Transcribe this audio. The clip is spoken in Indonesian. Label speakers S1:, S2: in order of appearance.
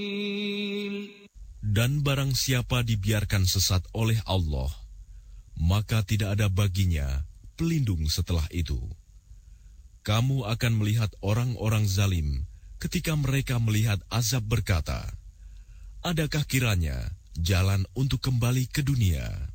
S1: Dan barang siapa dibiarkan sesat oleh Allah, maka tidak ada baginya pelindung setelah itu. Kamu akan melihat orang-orang zalim ketika mereka melihat azab berkata, adakah kiranya jalan untuk kembali ke dunia?